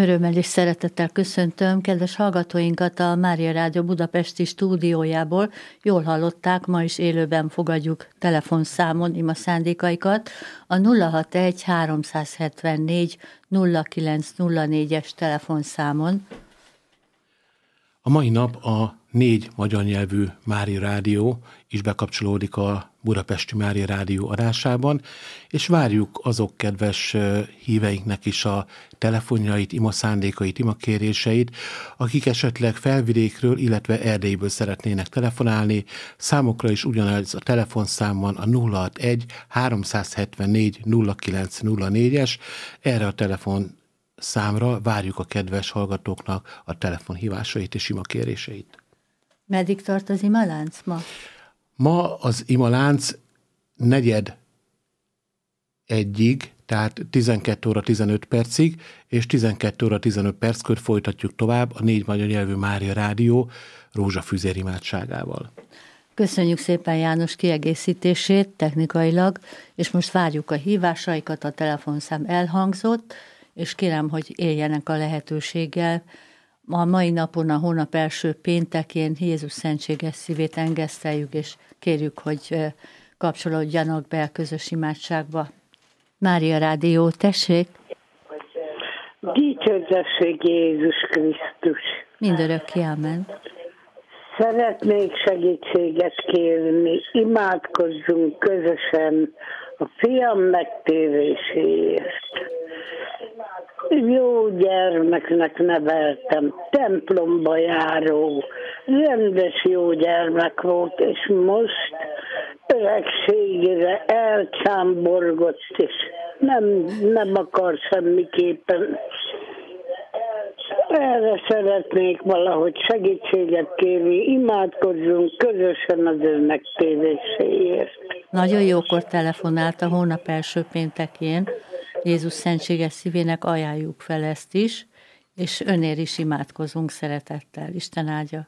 Örömmel és szeretettel köszöntöm kedves hallgatóinkat a Mária Rádió budapesti stúdiójából. Jól hallották, ma is élőben fogadjuk telefonszámon ima szándékaikat. A 061 374 0904-es telefonszámon. A mai nap a 4 magyar nyelvű Mária Rádió is bekapcsolódik a Budapesti Mária Rádió adásában, és várjuk azok kedves híveinknek is a telefonjait, ima szándékait, ima kéréseit, akik esetleg Felvidékről, illetve Erdélyből szeretnének telefonálni. Számokra is ugyanaz a telefonszám van, a 061 374 0904-es. Erre a telefon számra várjuk a kedves hallgatóknak a telefonhívásait és imakéréseit. Meddig tart az imalánc ma? Ma az imalánc 4:45-ig, tehát 12 óra 15 percig, és 12 óra 15 perckor folytatjuk tovább a 4 magyar nyelvű Mária Rádió rózsafüzér imádságával. Köszönjük szépen János kiegészítését technikailag, és most várjuk a hívásaikat, a telefonszám elhangzott, és kérem, hogy éljenek a lehetőséggel. A mai napon, a hónap első péntekén Jézus szentséges szívét engeszteljük, és kérjük, hogy kapcsolódjanak be a közös imádságba. Mária Rádió, tessék! Dicsőtessék Jézus Krisztus! Mindörökké, amen. Szeretnék segítséget kérni, imádkozzunk közösen a fiam megtéréséért. Jó gyermeknek neveltem, templomba járó, rendes jó gyermek volt, és most öregségére elcsámborgott, és nem akar semmiképpen. Erre szeretnék valahogy segítséget kérni, imádkozzunk közösen az ő megtéréséért. Nagyon jókor telefonált a hónap első péntekén. Jézus szentséges szívének ajánljuk fel ezt is, és önér is imádkozunk szeretettel. Isten áldja.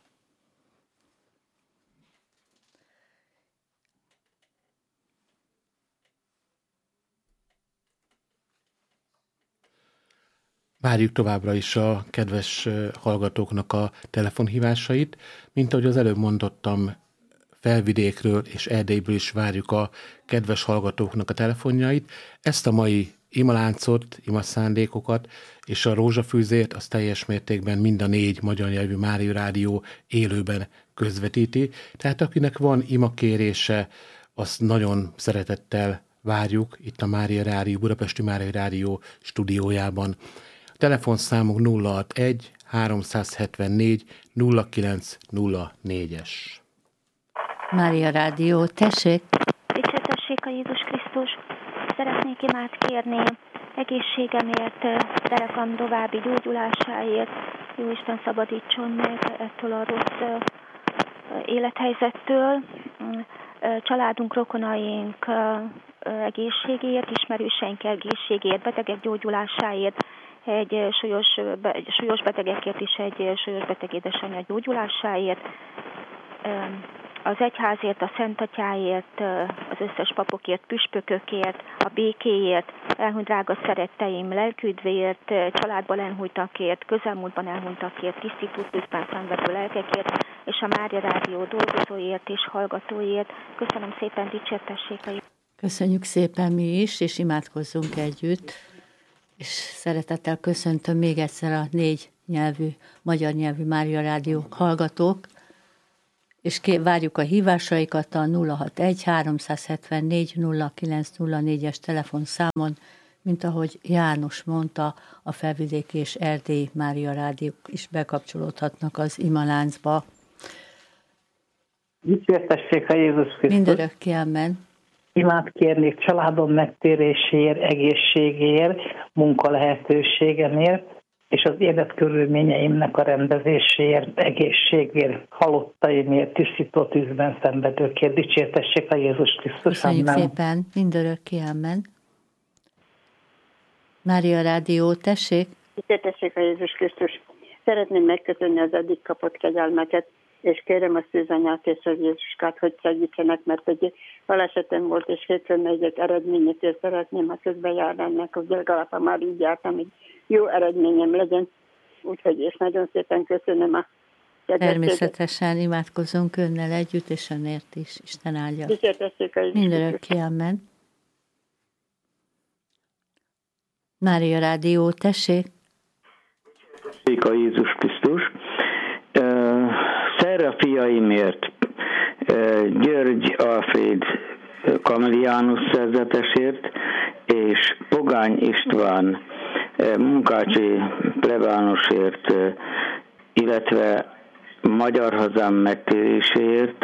Várjuk továbbra is a kedves hallgatóknak a telefonhívásait. Mint ahogy az előbb mondottam, Felvidékről és Erdélyből is várjuk a kedves hallgatóknak a telefonjait. Ezt a mai imaláncot, imaszándékokat és a rózsafűzért az teljes mértékben mind a 4 magyar nyelvű Mária Rádió élőben közvetíti. Tehát akinek van imakérése, azt nagyon szeretettel várjuk itt a Mária Rádió, Budapesti Mária Rádió stúdiójában. A telefonszámunk 061 374 0904-es. Mária Rádió, tessék! Dicsőtessék a Jézus Krisztus! Szeretnék imád kérni egészségemért, derekam további gyógyulásáért. Jóisten szabadítson meg ettől a rossz élethelyzettől. Családunk, rokonaink egészségéért, ismerőseink egészségéért, betegek gyógyulásáért, egy súlyos betegekért is egy súlyos beteg édesanyja gyógyulásáért, az egyházért, a Szent Atyáért, az összes papokért, püspökökért, a békéért, elhunyt drága szeretteim, lelküdvéért, családban elhunytakért, közelmúltban elhunytakért, tisztító tűzben szenvedő lelkekért, és a Mária Rádió dolgozóért és hallgatóért. Köszönöm szépen, dicsértessék a Jézus. Köszönjük szépen mi is, és imádkozzunk együtt. És szeretettel köszöntöm még egyszer a 4 nyelvű, magyar nyelvű Mária Rádió hallgatók, és várjuk a hívásaikat a 061 374 0904-es telefonszámon, mint ahogy János mondta, a Felvidéki és Erdélyi Mária Rádiók is bekapcsolódhatnak az imaláncba. Dicsértessék a Jézus Krisztus! Mindörökké, amen. Imád kérnék családom megtéréséért, egészségéért, munkalehetőségemért, és az életkörülményeimnek a rendezéséért, egészségért, halottaimért, tisztító tűzben szenvedőkért. Dicsértessék a Jézus Krisztus! Köszönjük szépen, mindörökké, amen. Mária Rádió, tessék! Dicsértessék a Jézus Krisztus! Szeretném megköszönni az eddig kapott kegyelmeket, és kérem a Szűzanyát és az Jézuskát, hogy segítsenek, mert egy balesetem volt, és hétfőn megyek eredményét, és szeretném, ha közben járnának, hogy legalább már így jártam, hogy jó eredményem legyen. Úgyhogy és nagyon szépen köszönöm a kedvességet. Természetesen imádkozunk önnel együtt, és önért is. Isten áldja. Dicsértessék a Jézus Mindörökké, amen. Mária Rádió, tessék! A Jézus Krisztus. Szerra fiaimért, György Alfréd Kamiliánus szerzetesért, és Pogány István Munkácsi plebánosért, illetve Magyar Hazám megtéréséért,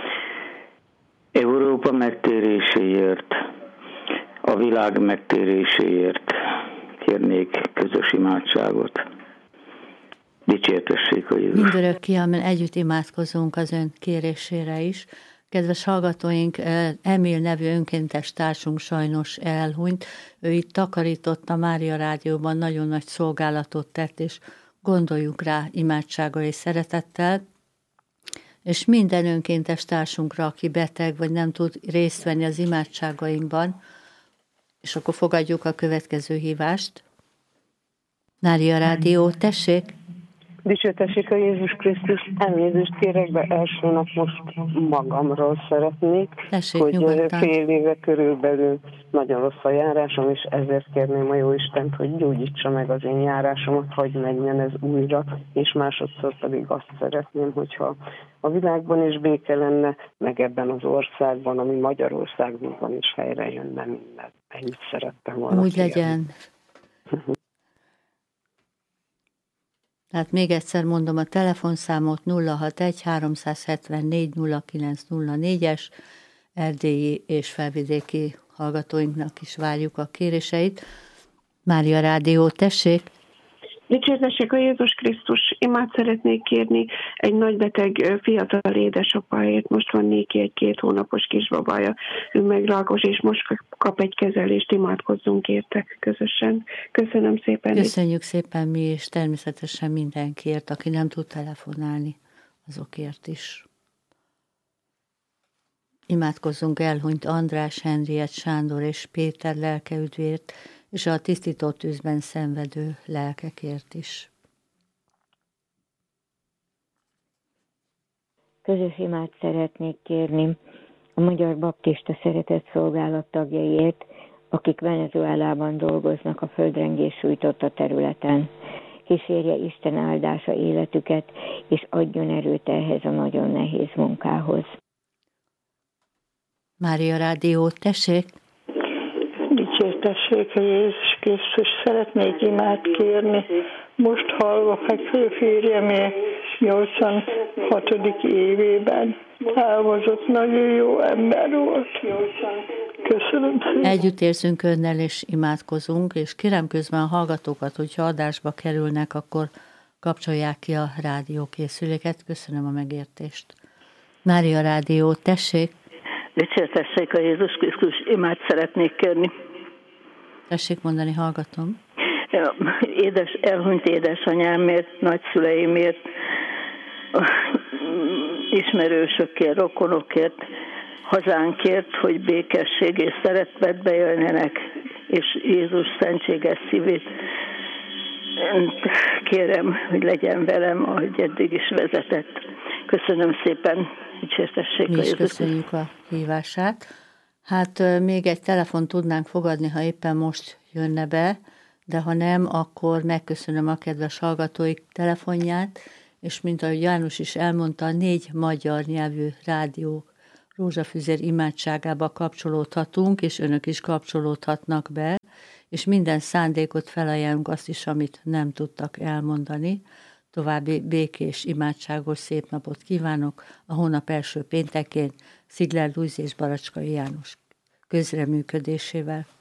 Európa megtéréséért, a világ megtéréséért kérnék közös imádságot. Dicsértessék a Jézus. Mindörökké, amen. Együtt imádkozunk az ön kérésére is. Kedves hallgatóink, Emil nevű önkéntes társunk sajnos elhunyt. Ő itt takarított a Mária Rádióban, nagyon nagy szolgálatot tett, és gondoljuk rá imádsággal és szeretettel. És minden önkéntes társunkra, aki beteg, vagy nem tud részt venni az imádságainkban, és akkor fogadjuk a következő hívást. Mária Rádió, tessék! Dicsértessék a Jézus Krisztus, elnézést kérek, de első nap most magamról szeretnék, Tessék, hogy nyugodtan. fél éve körülbelül nagyon rossz a járásom, és ezért kérném a Jóistent, hogy gyógyítsa meg az én járásomat, hogy menjen ez újra, és másodszor pedig azt szeretném, hogyha a világban is béke lenne, meg ebben az országban, ami Magyarországunkban is helyre jönne minden. Ennyit szerettem volna. Úgy kérni. legyen. Tehát még egyszer mondom a telefonszámot 061 374 0904-es, erdélyi és felvidéki hallgatóinknak is várjuk a kéréseit. Mária Rádió, tessék! Dicsértessék a Jézus Krisztus, imát szeretnék kérni egy nagybeteg fiatal édesapáért. Most van néki egy 2 hónapos kisbabája, ő meg rákos, és most kap egy kezelést, imádkozzunk értek közösen. Köszönöm szépen. Köszönjük szépen mi, és természetesen mindenkiért, aki nem tud telefonálni, azokért is. Imádkozzunk elhunyt András, Henriett, Sándor és Péter lelkeüdvért, és a tisztító tűzben szenvedő lelkekért is. Közös imát szeretnék kérni a Magyar Baptista Szeretett Szolgálat tagjaiért, akik Venezuelában dolgoznak a földrengés sújtotta területen. Kísérje Isten áldása életüket, és adjon erőt ehhez a nagyon nehéz munkához. Mária Rádió, tessék! Dicsértessék a Jézus Krisztus, szeretnék imát kérni. Most hallok egy főférjemért 86. évében. Elhozott, nagyon jó ember volt. Köszönöm szépen. Együtt érzünk önnel, és imádkozunk, és kérem közben a hallgatókat, hogyha adásba kerülnek, akkor kapcsolják ki a rádiókészüléket. Köszönöm a megértést. Mária Rádió, tessék! Dicsértessék a Jézus Krisztus, imát szeretnék kérni. Tessék mondani, hallgatom. Elhunyt édesanyámért, nagyszüleimért, ismerősökért, rokonokért, hazánkért, hogy békesség és szeretetbe jöjjenek, és Jézus szentséges szívét kérem, hogy legyen velem, ahogy eddig is vezetett. Köszönöm szépen, dicsértessék a Mi is Jézus. köszönjük a hívását. Hát még egy telefon tudnánk fogadni, ha éppen most jönne be, de ha nem, akkor megköszönöm a kedves hallgatóik telefonját, és mint ahogy János is elmondta, 4 magyar nyelvű rádió Rózsafüzér imádságába kapcsolódhatunk, és önök is kapcsolódhatnak be, és minden szándékot felajánlunk, azt is, amit nem tudtak elmondani. További békés, imádságos, szép napot kívánok a hónap első péntekén Szigler Lujz és Baracskai János közreműködésével.